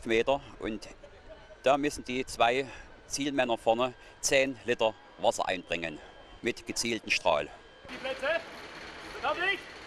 Meter und da müssen die 2 Zielmänner vorne 10 Liter Wasser einbringen mit gezielten Strahl. Die Plätze, fertig!